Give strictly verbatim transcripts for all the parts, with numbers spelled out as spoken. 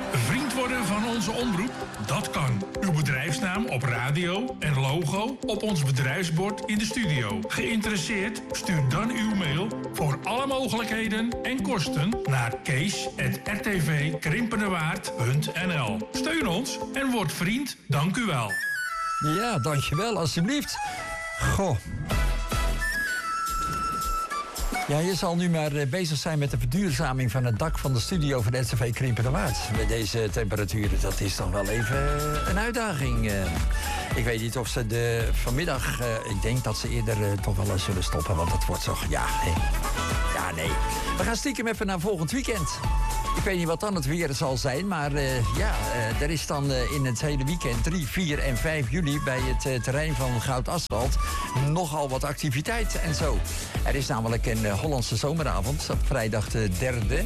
Vriend worden van onze omroep? Dat kan. Uw bedrijfsnaam op radio en logo op ons bedrijfsbord in de studio. Geïnteresseerd? Stuur dan uw mail voor alle mogelijkheden en kosten naar kees at r t v krimpenerwaard punt n l. Steun ons en word vriend. Dank u wel. Ja, dankjewel, alsjeblieft. Goh. Ja, je zal nu maar bezig zijn met de verduurzaming van het dak van de studio van de R T V Krimpenerwaard. Met deze temperaturen, dat is toch wel even een uitdaging. Ik weet niet of ze de vanmiddag, ik denk dat ze eerder toch wel eens zullen stoppen, want het wordt toch, ja, nee. Ja, nee. We gaan stiekem even naar volgend weekend. Ik weet niet wat dan het weer zal zijn, maar uh, ja, uh, er is dan uh, in het hele weekend drie, vier en vijf juli bij het uh, terrein van Goud Asfalt nogal wat activiteit en zo. Er is namelijk een uh, Hollandse zomeravond op vrijdag de derde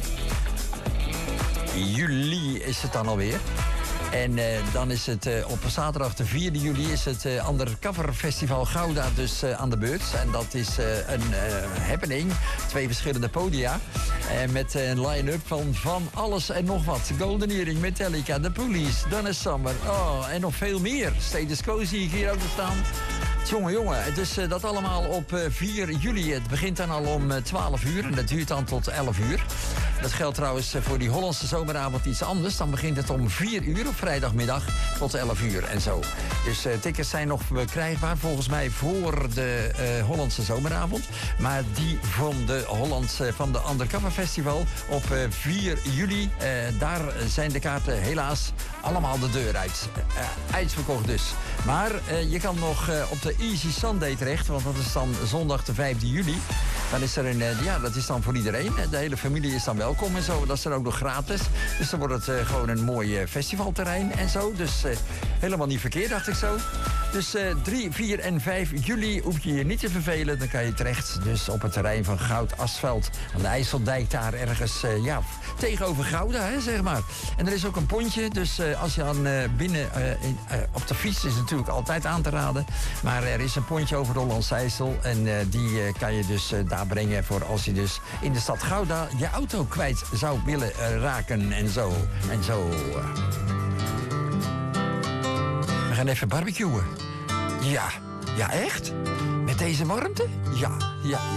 juli is het dan alweer. En uh, dan is het uh, op zaterdag de vierde juli is het uh, Undercover Festival Gouda dus uh, aan de beurt. En dat is uh, een uh, happening, twee verschillende podia. Uh, met een line-up van van alles en nog wat. Golden Earring, Metallica, The Police, Donna Summer. Oh, en nog veel meer. Status Quo zie ik hier ook staan. Jongen, jongen, dus uh, dat allemaal op uh, vier juli. Het begint dan al om uh, twaalf uur en dat duurt dan tot elf uur. Dat geldt trouwens uh, voor die Hollandse zomeravond iets anders. Dan begint het om vier uur op vrijdagmiddag tot elf uur en zo. Dus uh, tickets zijn nog verkrijgbaar volgens mij voor de uh, Hollandse zomeravond. Maar die van de Hollandse, van de Undercover Festival op uh, vier juli, uh, daar zijn de kaarten helaas allemaal de deur uit. Uh, uitverkocht dus. Maar uh, je kan nog uh, op de Easy Sunday terecht, want dat is dan zondag de vijfde juli. Dan is er een, uh, ja, dat is dan voor iedereen. De hele familie is dan welkom en zo. Dat is dan ook nog gratis. Dus dan wordt het uh, gewoon een mooi uh, festivalterrein en zo. Dus uh, helemaal niet verkeerd, dacht ik zo. Dus uh, drie, vier en vijf juli hoef je je niet te vervelen. Dan kan je terecht dus op het terrein van Goud Asfalt. Aan de IJsseldijk daar ergens, uh, ja, tegenover Gouda, hè, zeg maar. En er is ook een pontje, dus uh, als je dan uh, binnen uh, in, uh, op de fiets is natuurlijk altijd aan te raden. Maar er is een pontje over de Hollandse IJssel. En uh, die uh, kan je dus uh, daar brengen voor als je dus in de stad Gouda je auto kwijt zou willen uh, raken en zo. En zo. We gaan even barbecuen. Ja, ja echt? Met deze warmte? Ja, ja.